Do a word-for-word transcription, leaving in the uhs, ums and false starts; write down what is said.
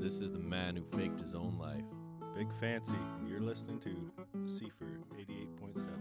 This is the man who faked his own life. Big Fancy. You're listening to Seaford eighty-eight point seven.